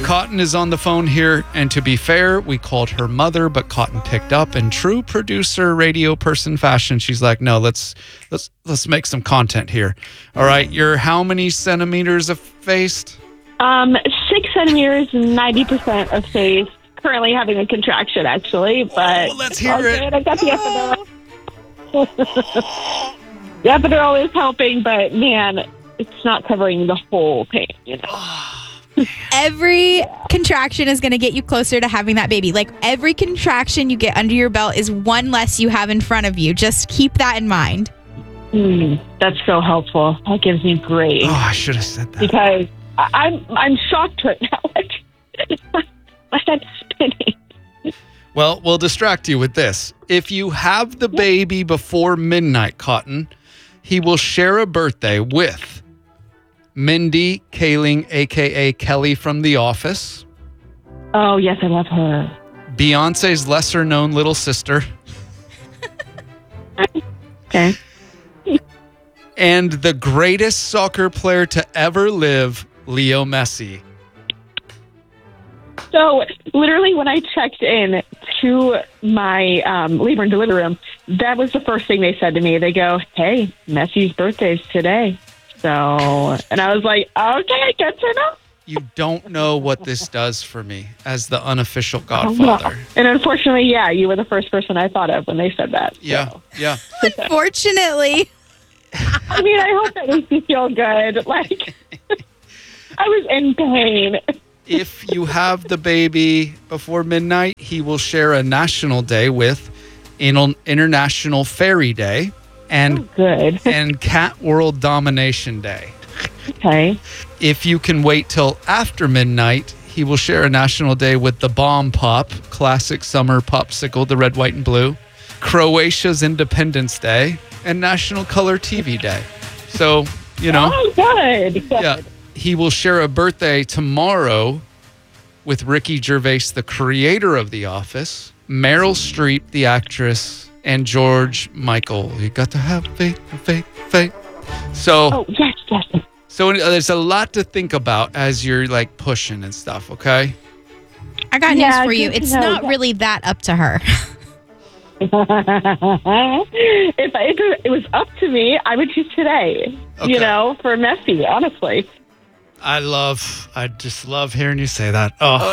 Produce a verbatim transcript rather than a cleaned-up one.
Cotton is on the phone here, and to be fair, we called her mother, but Cotton picked up. In true producer radio person fashion, she's like, "No, let's let's let's make some content here." All right, you're how many centimeters effaced? Um, six centimeters, ninety percent effaced. Currently having a contraction, actually, but oh, let's hear it. I got the epidural. The epidural is helping, but man, it's not covering the whole pain, you know. Every contraction is going to get you closer to having that baby. Like, every contraction you get under your belt is one less you have in front of you. Just keep that in mind. Mm, that's so helpful. That gives me grace. Oh, I should have said that. Because I- I'm I'm shocked right now. Like, my head's spinning. Well, we'll distract you with this. If you have the baby before midnight, Cotton, he will share a birthday with Mindy Kaling, a k a. Kelly from The Office. Oh, yes, I love her. Beyonce's lesser-known little sister. Okay. And the greatest soccer player to ever live, Leo Messi. So, literally, when I checked in to my um, labor and delivery room, that was the first thing they said to me. They go, "Hey, Messi's birthday's today." So, and I was like, "Okay, good to know." You don't know what this does for me as the unofficial godfather. And unfortunately, yeah, you were the first person I thought of when they said that. Yeah, so. yeah. Unfortunately. I mean, I hope that makes you feel good. Like, I was in pain. If you have the baby before midnight, he will share a national day with International Fairy Day and, oh, good. and Cat World Domination Day. Okay. If you can wait till after midnight, he will share a national day with the Bomb Pop, classic summer popsicle, the red, white, and blue, Croatia's Independence Day, and National Color T V Day. So, you know. Oh, good. good. Yeah. He will share a birthday tomorrow with Ricky Gervais, the creator of The Office, Meryl Streep, the actress, and George Michael. You got to have faith, faith, faith. So, oh, yes, yes. So there's a lot to think about as you're like pushing and stuff, okay? I got Yeah, news for you. good to It's know. not really that up to her. if, I, if it was up to me, I would choose today, Okay. you know, for Messi, honestly. I love, I just love hearing you say that. Oh,